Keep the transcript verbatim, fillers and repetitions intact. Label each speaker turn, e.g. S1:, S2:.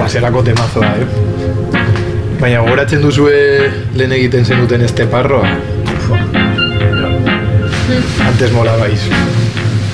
S1: Eta zelako temazoa, eh? Baina gogoratzen duzue lehen egiten zenuten este parroa? Antes molabais.